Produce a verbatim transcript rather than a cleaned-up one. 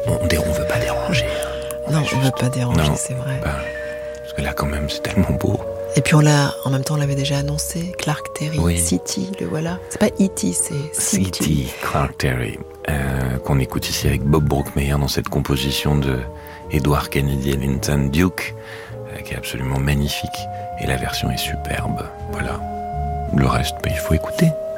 on, on veut pas déranger. On non, on juste... veut pas déranger, non, c'est vrai. Bah, parce que là, quand même, c'est tellement beau. Et puis on l'a, en même temps, on l'avait déjà annoncé, Clark Terry, oui. City, le voilà. C'est pas E T, c'est City. City, Clark Terry, euh, qu'on écoute ici avec Bob Brookmeyer dans cette composition de Edward Kennedy Ellington Duke, euh, qui est absolument magnifique. Et la version est superbe. Voilà. Le reste, bah, il faut écouter.